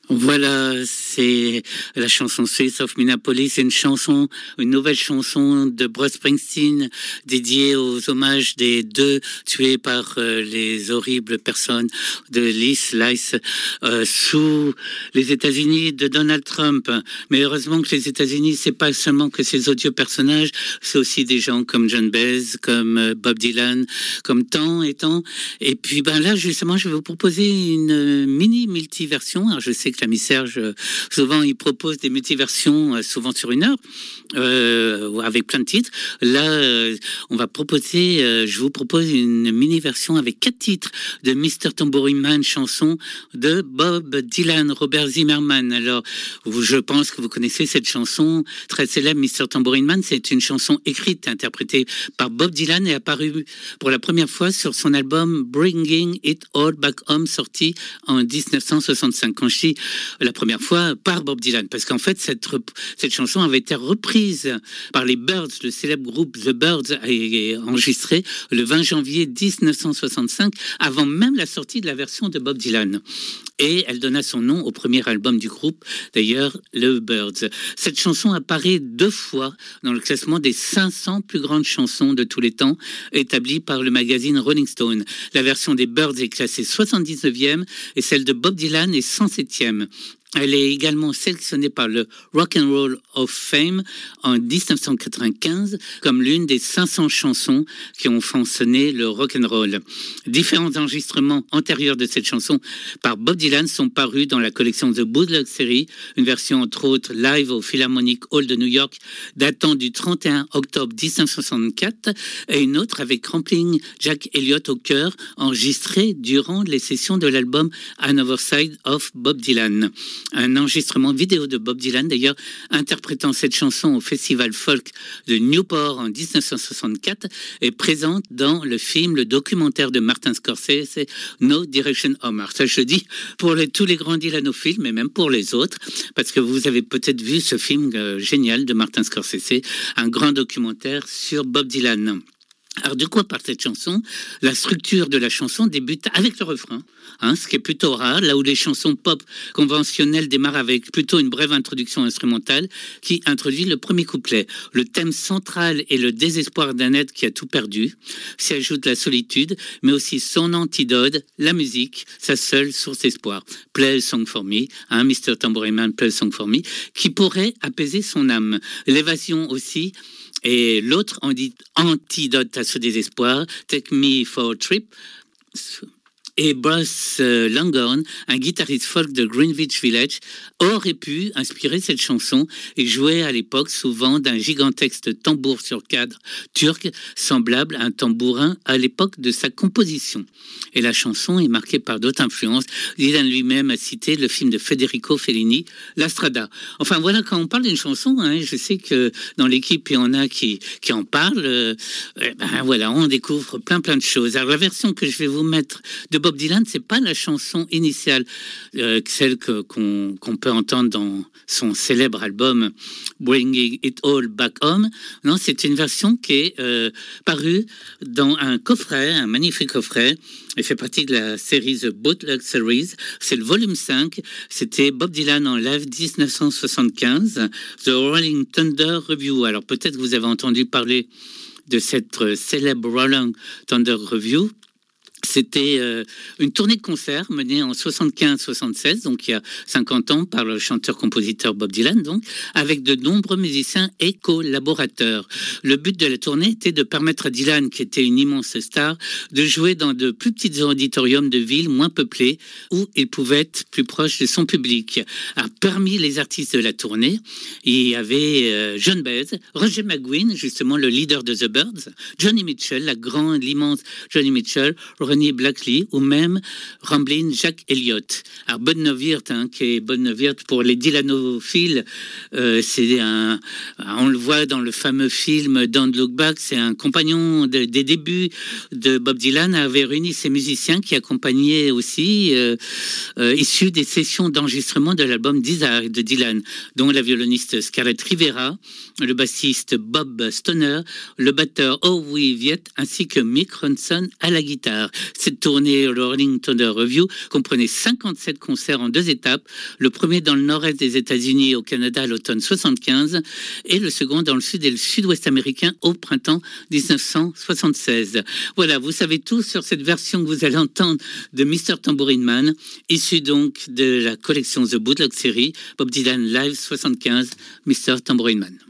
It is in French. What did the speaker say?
Voilà, c'est la chanson Streets of Minneapolis. C'est une nouvelle chanson de Bruce Springsteen dédiée aux hommages des deux tués par les horribles personnes de Lice sous les États-Unis de Donald Trump. Mais heureusement que les États-Unis, c'est pas seulement que ces odieux personnages, c'est aussi des gens comme John Baez, comme Bob Dylan, comme tant et tant. Et puis là, justement, je vais vous proposer une mini multiversion. Alors, je sais que l'ami Serge, souvent, il propose des multiversions, souvent sur une heure, avec plein de titres. Là, je vous propose une mini-version avec 4 titres de Mr. Tambourine Man, chanson de Bob Dylan, Robert Zimmerman. Alors, je pense que vous connaissez cette chanson très célèbre, Mr. Tambourine Man. C'est une chanson écrite, interprétée par Bob Dylan et apparue pour la première fois sur son album Bringing It All Back Home, sorti en 1965. Quand je dis la première fois, par Bob Dylan, parce qu'en fait, cette chanson avait été reprise par les Byrds, le célèbre groupe The Byrds, et enregistrée le 20 janvier 1965, avant même la sortie de la version de Bob Dylan. Et elle donna son nom au premier album du groupe, d'ailleurs, le Byrds. Cette chanson apparaît 2 fois dans le classement des 500 plus grandes chansons de tous les temps, établi par le magazine Rolling Stone. La version des Byrds est classée 79e et celle de Bob Dylan est 107e. Elle est également sélectionnée par le Rock and Roll of Fame en 1995 comme l'une des 500 chansons qui ont façonné le rock and roll. Différents enregistrements antérieurs de cette chanson par Bob Dylan sont parus dans la collection The Bootleg Series, une version entre autres live au Philharmonic Hall de New York datant du 31 octobre 1964 et une autre avec Rampling Jack Elliott au chœur, enregistrée durant les sessions de l'album Another Side of Bob Dylan. Un enregistrement vidéo de Bob Dylan, d'ailleurs, interprétant cette chanson au Festival Folk de Newport en 1964, est présente dans le documentaire de Martin Scorsese, No Direction Home. Alors ça, je dis pour tous les grands Dylanophiles, mais même pour les autres, parce que vous avez peut-être vu ce film génial de Martin Scorsese, un grand documentaire sur Bob Dylan. Alors, de quoi parle cette chanson ? La structure de la chanson débute avec le refrain, ce qui est plutôt rare, là où les chansons pop conventionnelles démarrent avec plutôt une brève introduction instrumentale qui introduit le premier couplet. Le thème central est le désespoir d'un être qui a tout perdu. S'y ajoute la solitude, mais aussi son antidote, la musique, sa seule source d'espoir. Play a song for me, Mr. Tambourine Man, play a song for me, qui pourrait apaiser son âme. L'évasion aussi. Et l'autre antidote à ce désespoir, Take Me for a Trip. Et Bruce Langhorne, un guitariste folk de Greenwich Village, aurait pu inspirer cette chanson et jouer à l'époque souvent d'un gigantesque tambour sur cadre turc, semblable à un tambourin à l'époque de sa composition. Et la chanson est marquée par d'autres influences. Dylan lui-même a cité le film de Federico Fellini, La Strada. Enfin voilà, quand on parle d'une chanson, je sais que dans l'équipe, il y en a qui en parlent. Voilà, on découvre plein de choses. Alors la version que je vais vous mettre de Bob Dylan, c'est pas la chanson initiale, celle qu'on peut entendre dans son célèbre album Bringing It All Back Home. Non, c'est une version qui est parue dans un coffret, un magnifique coffret. Elle fait partie de la série The Bootleg Series. C'est le volume 5. C'était Bob Dylan en live 1975, The Rolling Thunder Review. Alors peut-être que vous avez entendu parler de cette célèbre Rolling Thunder Review. C'était une tournée de concerts menée en 75-76, donc il y a 50 ans, par le chanteur-compositeur Bob Dylan, donc, avec de nombreux musiciens et collaborateurs. Le but de la tournée était de permettre à Dylan, qui était une immense star, de jouer dans de plus petits auditoriums de villes moins peuplées, où il pouvait être plus proche de son public. Alors, parmi les artistes de la tournée, il y avait John Baez, Roger McGuinn, justement le leader de The Byrds, Johnny Mitchell, l'immense Johnny Mitchell, Ronnie Blackley ou même Ramblin' Jack Elliott. Alors Bud Novirt, qui est Bud Novirt pour les Dylanophiles, on le voit dans le fameux film Don't Look Back, c'est un compagnon des débuts de Bob Dylan, avait réuni ses musiciens qui accompagnaient aussi issus des sessions d'enregistrement de l'album Desire de Dylan, dont la violoniste Scarlett Rivera, le bassiste Bob Stoner, le batteur Howie Viet ainsi que Mick Ronson à la guitare. Cette tournée Rolling Thunder Revue comprenait 57 concerts en 2 étapes. Le premier dans le nord-est des États-Unis et au Canada à l'automne 75 et le second dans le sud et le sud-ouest américain au printemps 1976. Voilà, vous savez tout sur cette version que vous allez entendre de Mr. Tambourine Man, issue donc de la collection The Bootleg Series, Bob Dylan Live 75, Mr. Tambourine Man.